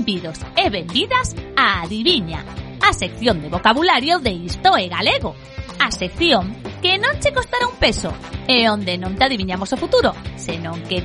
Benvidos e benvidas a Adiviña, a sección de vocabulario de Isto é Galego. A sección que non che costará un peso e onde non te adiviñamos o futuro, senón que